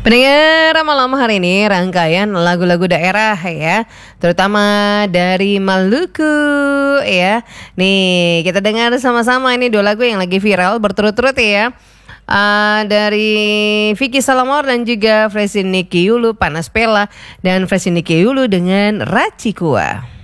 Pendengar malam hari ini rangkaian lagu-lagu daerah ya, terutama dari Maluku ya. Nih kita dengar sama-sama ini dua lagu yang lagi viral berturut-turut ya. Dari Vicky Salamor dan juga Fresin Nicky Yulu, Panas Pela, dan Fresin Nicky Yulu dengan Racikua.